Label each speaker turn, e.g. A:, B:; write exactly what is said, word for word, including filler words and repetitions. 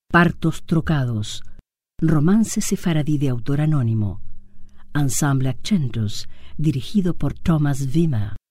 A: Partos trocados. Romance sefaradí de autor anónimo. Ensemble Accentus, dirigido por Thomas Wimmer.